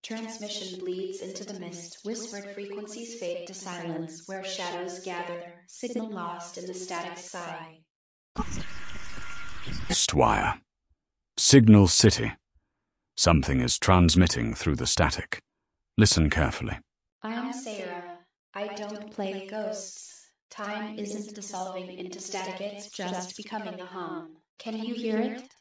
Transmission bleeds into the mist, whispered frequencies fade to silence, where shadows gather, signal lost in the static sky. Stwire. Signal City. Something is transmitting through the static. Listen carefully. I'm Sarah. I don't play ghosts. Time isn't dissolving into static, it's just becoming a hum. Can you hear it?